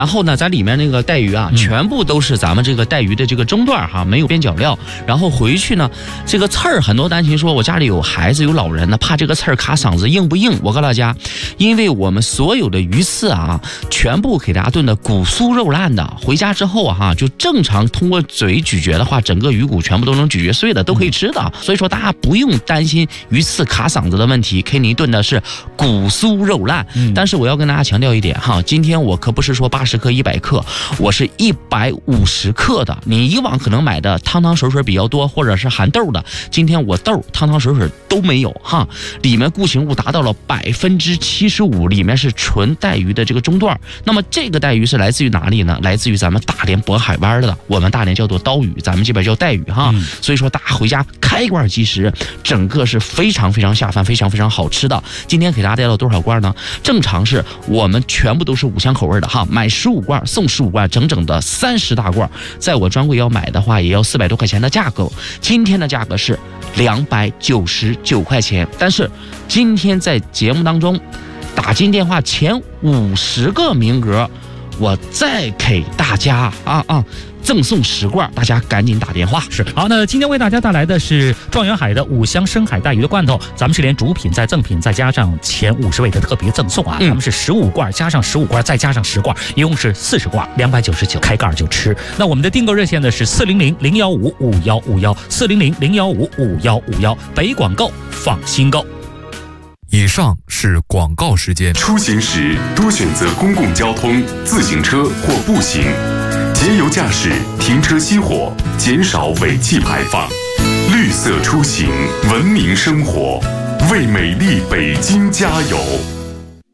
然后呢，咱里面那个带鱼啊，全部都是咱们这个带鱼的这个中段哈，没有边角料。然后回去呢，这个刺儿很多担心说，我家里有孩子有老人呢，怕这个刺儿卡嗓子硬不硬？我告诉大家，因为我们所有的鱼刺啊，全部给大家炖的骨酥肉烂的，回家之后啊，就正常通过嘴咀嚼的话，整个鱼骨全部都能咀嚼碎的，都可以吃的。所以说大家不用担心鱼刺卡嗓子的问题。K 尼炖的是骨酥肉烂，但是我要跟大家强调一点哈，今天我可不是说80克、100克，我是150克的。你以往可能买的汤汤水水比较多，或者是含豆的，今天我豆汤汤水水都没有哈，里面固形物达到了75%，里面是纯带鱼的这个中段。那么这个带鱼是来自于哪里呢？来自于咱们大连渤海湾的，我们大连叫做刀鱼，咱们这边叫带鱼哈。所以说大家回家开罐即食，整个是非常非常下饭，非常非常好吃的。今天给大家带到多少罐呢？正常是我们全部都是5香口味的哈，买15罐送15罐，整整的30大罐，在我专柜要买的话也要400多块钱的价格。今天的价格是299块钱，但是今天在节目当中打进电话前50个名额，我再给大家赠送10罐，大家赶紧打电话。 是好，那今天为大家带来的是状元海的5香深海带鱼的罐头，咱们是连主品再赠品再加上前50位的特别赠送啊，咱们是15罐加上15罐再加上10罐，一共是40罐，299，开盖就吃。那我们的订购热线呢是400-015-5151，400-015-5151，北广购放心购。 以上是广告时间。 出行时多选择公共交通、自行车或步行，节油驾驶，停车熄火，减少尾气排放。绿色出行，文明生活，为美丽北京加油。